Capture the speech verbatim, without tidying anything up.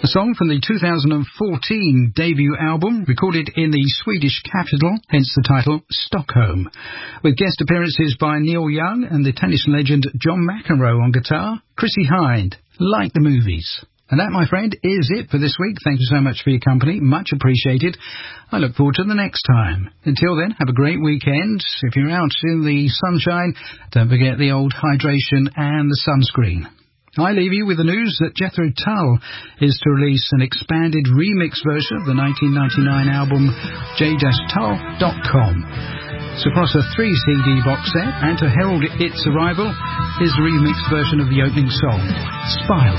A song from the two thousand fourteen debut album, recorded in the Swedish capital, hence the title Stockholm, with guest appearances by Neil Young and the tennis legend John McEnroe on guitar, Chrissie Hynde, Like the Movies. And that, my friend, is it for this week. Thank you so much for your company. Much appreciated. I look forward to the next time. Until then, have a great weekend. If you're out in the sunshine, don't forget the old hydration and the sunscreen. I leave you with the news that Jethro Tull is to release an expanded remix version of the nineteen ninety-nine album j dash tull dot com. It's across a three C D box set, and to herald its arrival is the remix version of the opening song, Spiral.